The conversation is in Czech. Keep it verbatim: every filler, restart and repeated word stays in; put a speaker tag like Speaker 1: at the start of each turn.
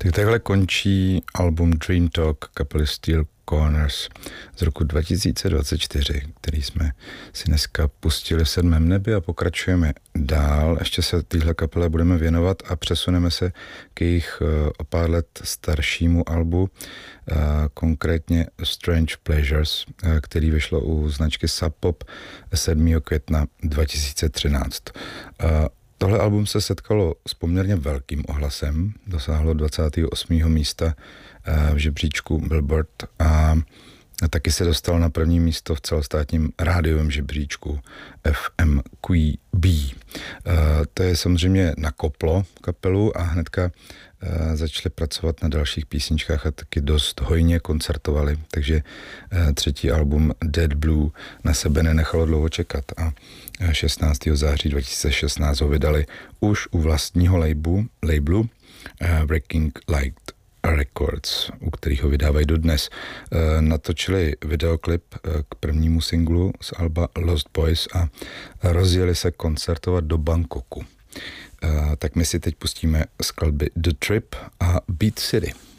Speaker 1: Tak takhle končí album Dream Talk kapely Steel Corners z roku dva tisíce dvacet čtyři, který jsme si dneska pustili v sedmém nebi a pokračujeme dál. Ještě se téhle kapele budeme věnovat a přesuneme se k jejich o pár let staršímu albu, konkrétně Strange Pleasures, který vyšlo u značky Sub Pop sedmého května dva tisíce třináct. Tohle album se setkalo s poměrně velkým ohlasem, dosáhlo dvacátého osmého místa v žebříčku Billboard a taky se dostal na první místo v celostátním rádiovém žebříčku F M Q B. To je samozřejmě nakoplo kapelu a hnedka začali pracovat na dalších písničkách a taky dost hojně koncertovali, takže třetí album Dead Blue na sebe nenechalo dlouho čekat a šestnáctého září dva tisíce šestnáct ho vydali už u vlastního labelu, labelu Breaking Light Records, u kterého vydávají dodnes. Natočili videoklip k prvnímu singlu z alba Lost Boys a rozjeli se koncertovat do Bangkoku. Tak my si teď pustíme skladby The Trip a Beat City.